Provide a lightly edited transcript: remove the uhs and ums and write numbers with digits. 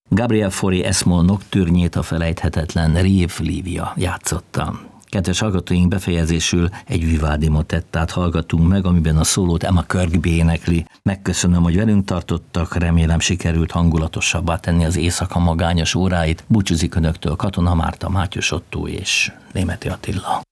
Gabriel Fauré Esmol nocturnyét a felejthetetlen Rive Lívia játszotta. Kedves hallgatóink, befejezésül egy Vivaldi motettát hallgatunk meg, amiben a szólót Emma Kirkby énekli. Megköszönöm, hogy velünk tartottak, remélem sikerült hangulatosabbá tenni az éjszaka magányos óráit. Búcsúzik önöktől Katona Márta, Mátyos Ottó és Németi Attila.